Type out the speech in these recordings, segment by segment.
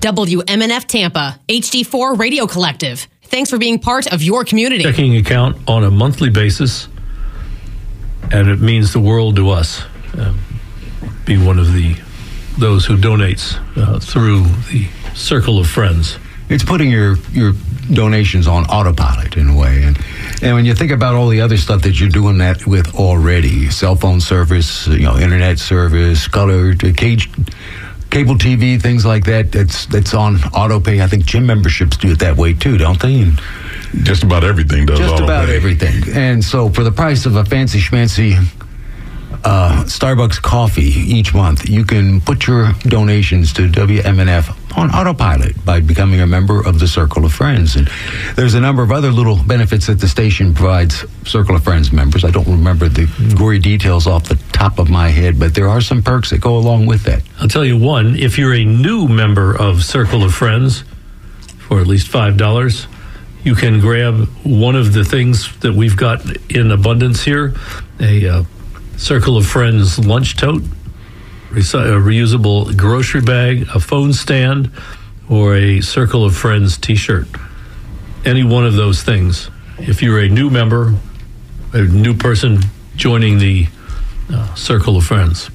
WMNF Tampa, HD4 Radio Collective. Thanks for being part of your community. Checking account on a monthly basis, and it means the world to us. Be one of those who donates through the Circle of Friends. It's putting your donations on autopilot in a way, and when you think about all the other stuff that you're doing that with already, cell phone service, internet service, color, cable TV, things like that, that's on auto pay. I think gym memberships do it that way too, don't they? And just about everything does just auto about pay. Everything. And so for the price of a fancy schmancy Starbucks coffee each month, you can put your donations to WMNF on autopilot by becoming a member of the Circle of Friends. And there's a number of other little benefits that the station provides Circle of Friends members. I don't remember the gory details off the top of my head, but there are some perks that go along with that. I'll tell you one. If you're a new member of Circle of Friends for at least $5, you can grab one of the things that we've got in abundance here, a Circle of Friends lunch tote, a reusable grocery bag, a phone stand, or a Circle of Friends t-shirt. Any one of those things. If you're a new member, a new person joining the Circle of Friends.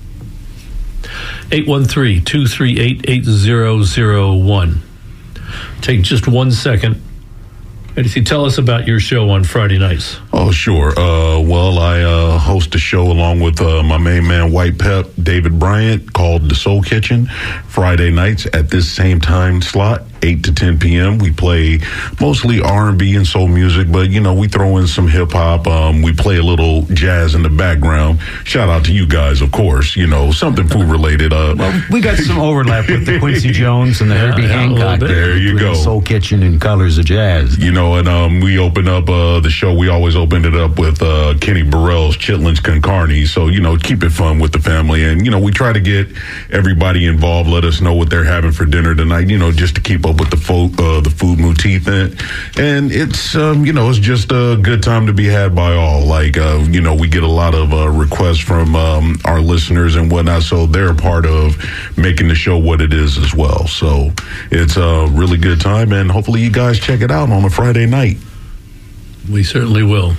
813-238-8001. Take just 1 second. Eddie, tell us about your show on Friday nights. Oh, sure. Well, I host a show along with my main man, White Pep, David Bryant, called The Soul Kitchen, Friday nights at this same time slot, 8 to 10 p.m. We play mostly R&B and soul music, but, we throw in some hip-hop. We play a little jazz in the background. Shout out to you guys, of course, something food-related. Well, we got some overlap with the Quincy Jones and the Herbie Hancock. There you go. Soul Kitchen and Colors of Jazz. And we open up the show. We always opened it up with Kenny Burrell's Chitlins Con Carne. So, keep it fun with the family. And, we try to get everybody involved. Let us know what they're having for dinner tonight, just to keep up with the food motif. And it's, it's just a good time to be had by all. Like, we get a lot of requests from our listeners and whatnot. So they're a part of making the show what it is as well. So it's a really good time. And hopefully you guys check it out on a Friday night. We certainly will.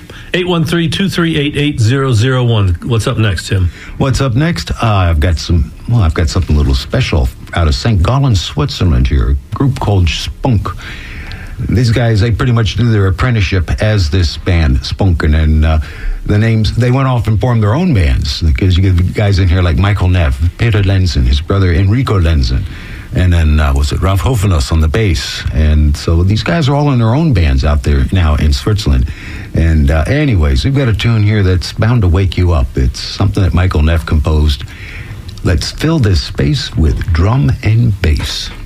813-238-8001. What's up next, Tim? What's up next? I've got something a little special out of St. Gallen, Switzerland here. A group called Spunk. These guys, they pretty much do their apprenticeship as this band, Spunken, and the names, they went off and formed their own bands, because you get guys in here like Michael Neff, Peter Lenzen, his brother Enrico Lenzen, and then Ralph Hofanos on the bass. And so these guys are all in their own bands out there now in Switzerland. And anyways, we've got a tune here that's bound to wake you up. It's something that Michael Neff composed. Let's fill this space with drum and bass.